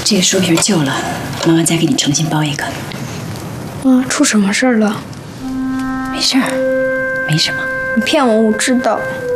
这个书皮旧了，妈妈再给你重新包一个。 妈，出什么事儿了？ 没事儿，没什么。 你骗我，我知道。